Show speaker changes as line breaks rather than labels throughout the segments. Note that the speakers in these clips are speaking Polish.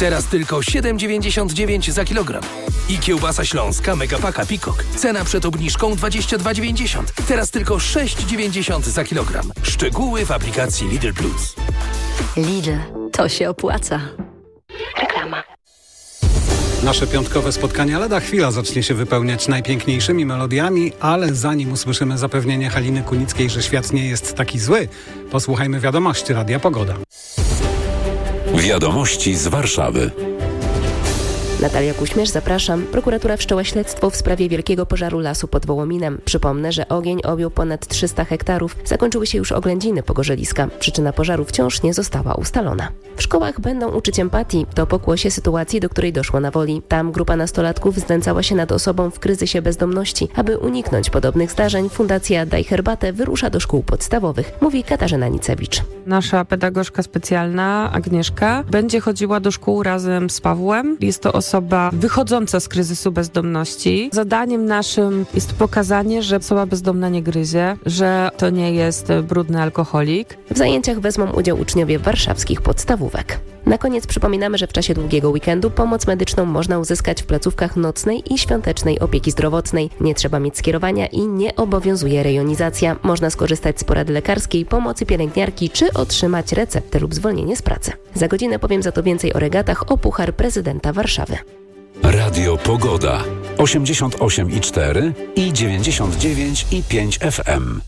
Teraz tylko 7,99 za kilogram. I kiełbasa śląska Megapaka Pikok. Cena przed obniżką 22,90. Teraz tylko 6,90 za kilogram. Szczegóły w aplikacji Lidl Plus.
Lidl, to się opłaca.
Reklama.
Nasze piątkowe spotkanie lada chwila zacznie się wypełniać najpiękniejszymi melodiami, ale zanim usłyszymy zapewnienie Haliny Kunickiej, że świat nie jest taki zły, posłuchajmy wiadomości Radia Pogoda.
Wiadomości z Warszawy.
Natalia Kuśmierz, zapraszam. Prokuratura wszczęła śledztwo w sprawie wielkiego pożaru lasu pod Wołominem. Przypomnę, że ogień objął ponad 300 hektarów. Zakończyły się już oględziny pogorzeliska. Przyczyna pożaru wciąż nie została ustalona. W szkołach będą uczyć empatii. To pokłosie sytuacji, do której doszło na Woli. Tam grupa nastolatków znęcała się nad osobą w kryzysie bezdomności. Aby uniknąć podobnych zdarzeń, Fundacja Daj Herbatę wyrusza do szkół podstawowych, mówi Katarzyna Nicewicz.
Nasza pedagogzka specjalna, Agnieszka, będzie chodziła do szkół razem z Pawłem. Jest to osoba wychodząca z kryzysu bezdomności. Zadaniem naszym jest pokazanie, że osoba bezdomna nie gryzie, że to nie jest brudny alkoholik.
W zajęciach wezmą udział uczniowie warszawskich podstawówek. Na koniec przypominamy, że w czasie długiego weekendu pomoc medyczną można uzyskać w placówkach nocnej i świątecznej opieki zdrowotnej. Nie trzeba mieć skierowania i nie obowiązuje rejonizacja. Można skorzystać z porady lekarskiej, pomocy pielęgniarki czy otrzymać receptę lub zwolnienie z pracy. Za godzinę powiem za to więcej o regatach o Puchar Prezydenta Warszawy.
Radio Pogoda 88,4 i 99,5 FM.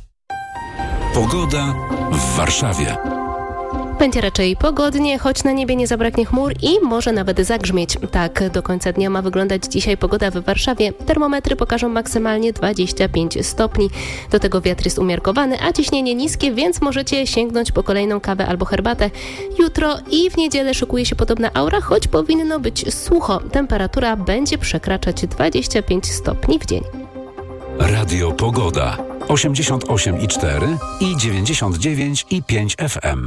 Pogoda w Warszawie.
Będzie raczej pogodnie, choć na niebie nie zabraknie chmur i może nawet zagrzmieć. Tak do końca dnia ma wyglądać dzisiaj pogoda w Warszawie. Termometry pokażą maksymalnie 25 stopni. Do tego wiatr jest umiarkowany, a ciśnienie niskie, więc możecie sięgnąć po kolejną kawę albo herbatę. Jutro i w niedzielę szykuje się podobna aura, choć powinno być sucho. Temperatura będzie przekraczać 25 stopni w dzień.
Radio Pogoda 88,4 i 99,5 FM.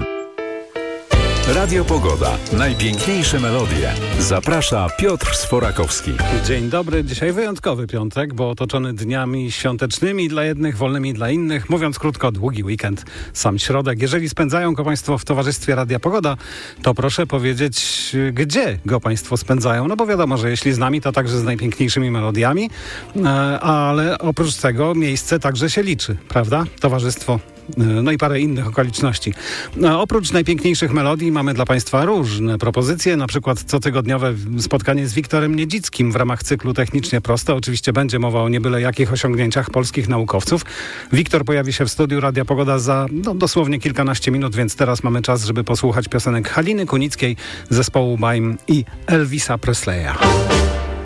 Radio Pogoda. Najpiękniejsze melodie. Zaprasza Piotr Sforakowski.
Dzień dobry. Dzisiaj wyjątkowy piątek, bo otoczony dniami świątecznymi dla jednych, wolnymi dla innych. Mówiąc krótko, długi weekend, sam środek. Jeżeli spędzają go Państwo w towarzystwie Radia Pogoda, to proszę powiedzieć, gdzie go Państwo spędzają. No bo wiadomo, że jeśli z nami, to także z najpiękniejszymi melodiami, ale oprócz tego miejsce także się liczy, prawda? Towarzystwo. No i parę innych okoliczności. Oprócz najpiękniejszych melodii mamy dla Państwa różne propozycje, na przykład cotygodniowe spotkanie z Wiktorem Niedzickim w ramach cyklu Technicznie Proste. Oczywiście będzie mowa o niebyle jakich osiągnięciach polskich naukowców. Wiktor pojawi się w studiu Radia Pogoda za dosłownie kilkanaście minut, więc teraz mamy czas, żeby posłuchać piosenek Haliny Kunickiej, zespołu Baim i Elvisa Presleya.